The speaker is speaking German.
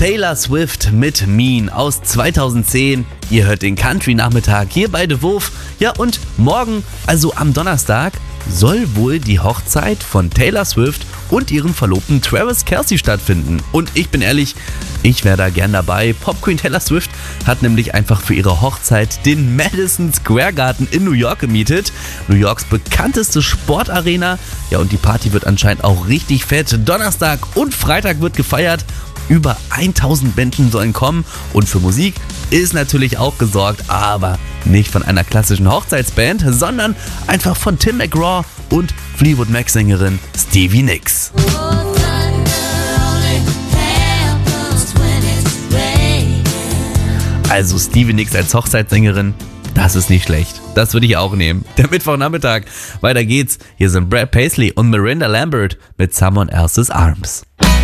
Taylor Swift mit Mean aus 2010. Ihr hört den Country-Nachmittag hier bei The Wurf. Ja, und morgen, also am Donnerstag, soll wohl die Hochzeit von Taylor Swift und ihrem Verlobten Travis Kelce stattfinden. Und ich bin ehrlich, ich wäre da gern dabei. Popqueen Taylor Swift hat nämlich einfach für ihre Hochzeit den Madison Square Garden in New York gemietet. New Yorks bekannteste Sportarena. Ja, und die Party wird anscheinend auch richtig fett. Donnerstag und Freitag wird gefeiert. Über 1000 Menschen sollen kommen und für Musik ist natürlich auch gesorgt, aber nicht von einer klassischen Hochzeitsband, sondern einfach von Tim McGraw und Fleetwood Mac-Sängerin Stevie Nicks. Also Stevie Nicks als Hochzeitssängerin, das ist nicht schlecht. Das würde ich auch nehmen. Der Mittwochnachmittag, weiter geht's. Hier sind Brad Paisley und Miranda Lambert mit Someone Else's Arms.